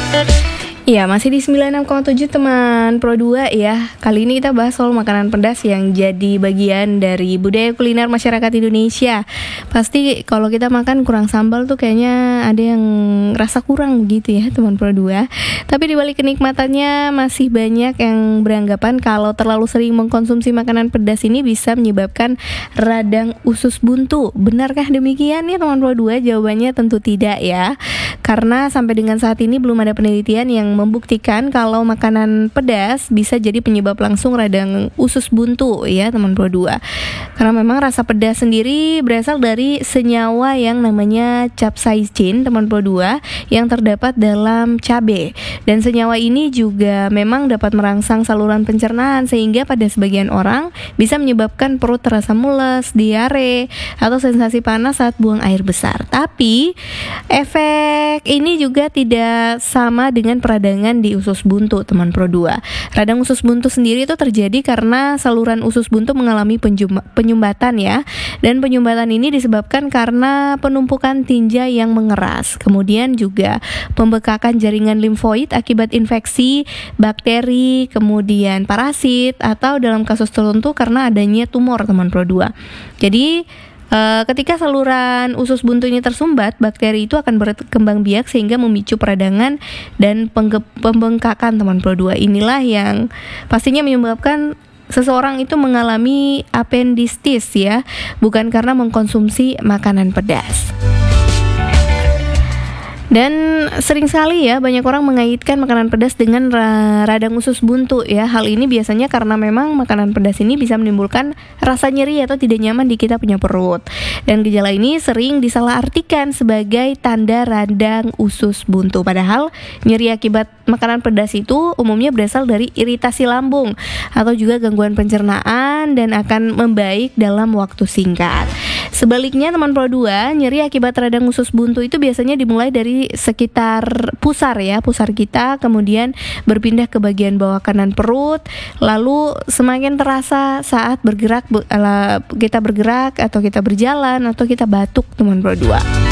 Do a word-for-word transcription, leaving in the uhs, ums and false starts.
Ya, masih di sembilan puluh enam koma tujuh teman Pro dua ya. Kali ini kita bahas soal makanan pedas yang jadi bagian dari budaya kuliner masyarakat Indonesia. Pasti kalau kita makan kurang sambal tuh kayaknya ada yang rasa kurang begitu ya teman Pro dua. Tapi di balik kenikmatannya masih banyak yang beranggapan kalau terlalu sering mengkonsumsi makanan pedas ini bisa menyebabkan radang usus buntu. Benarkah demikian ya teman Pro dua? Jawabannya tentu tidak ya. Karena sampai dengan saat ini belum ada penelitian yang membuktikan kalau makanan pedas bisa jadi penyebab langsung radang usus buntu ya teman Pro dua. Karena memang rasa pedas sendiri berasal dari senyawa yang namanya capsaicin teman Pro dua yang terdapat dalam cabai. Dan senyawa ini juga memang dapat merangsang saluran pencernaan sehingga pada sebagian orang bisa menyebabkan perut terasa mules, diare, atau sensasi panas saat buang air besar. Tapi efek ini juga tidak sama dengan peradangan di usus buntu teman Pro dua. Radang usus buntu sendiri itu terjadi karena saluran usus buntu mengalami penjum- penyumbatan ya. Dan penyumbatan ini disebabkan karena penumpukan tinja yang mengeras. Kemudian juga pembekakan jaringan limfoid akibat infeksi, bakteri, kemudian parasit, atau dalam kasus tertentu karena adanya tumor teman Pro dua. Jadi Uh, ketika saluran usus buntu ini tersumbat, bakteri itu akan berkembang biak sehingga memicu peradangan dan pengge- pembengkakan teman Pro dua. Inilah yang pastinya menyebabkan seseorang itu mengalami appendistis ya, bukan karena mengkonsumsi makanan pedas. Dan sering sekali ya banyak orang mengaitkan makanan pedas dengan ra- radang usus buntu ya. Hal ini biasanya karena memang makanan pedas ini bisa menimbulkan rasa nyeri atau tidak nyaman di kita punya perut. Dan gejala ini sering disalahartikan sebagai tanda radang usus buntu. Padahal nyeri akibat makanan pedas itu umumnya berasal dari iritasi lambung atau juga gangguan pencernaan dan akan membaik dalam waktu singkat. Sebaliknya teman Pro dua, nyeri akibat radang usus buntu itu biasanya dimulai dari sekitar pusar ya, pusar kita, kemudian berpindah ke bagian bawah kanan perut, lalu semakin terasa saat bergerak, kita bergerak atau kita berjalan atau kita batuk teman Pro dua.